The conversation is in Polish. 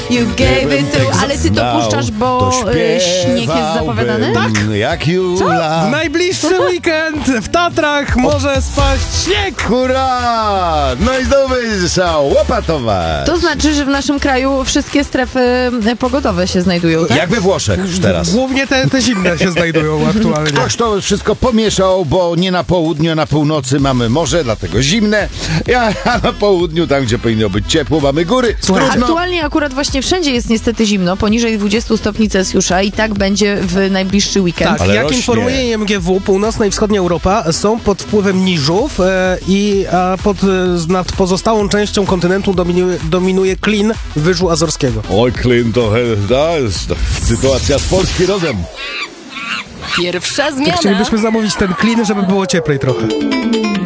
You gave it to... Ale ty to puszczasz, bo śnieg jest zapowiadany? Tak. Jak Jula. W najbliższy weekend w Tatrach może spaść śnieg! Hurra! No i znowu będzie trzeba łopatować. To znaczy, że w naszym kraju wszystkie strefy pogodowe się znajdują, tak? Jak we Włoszech już teraz. Głównie te zimne się znajdują aktualnie. Ktoś to wszystko pomieszał, bo nie na południu, a na północy mamy morze, dlatego zimne, a na południu, tam gdzie powinno być ciepło, mamy góry. Trudno. Aktualnie akurat właśnie wszędzie jest niestety zimno, poniżej 20 stopni Celsjusza i tak będzie w najbliższy weekend. Tak, Ale jak rośnie. informuje IMGW, północna i wschodnia Europa są pod wpływem niżów nad pozostałą częścią kontynentu dominuje klin Wyżu Azorskiego. Oj, Klin, to jest sytuacja z Polski rodem. Pierwsza zmiana. Chcielibyśmy zamówić ten klin, żeby było cieplej trochę.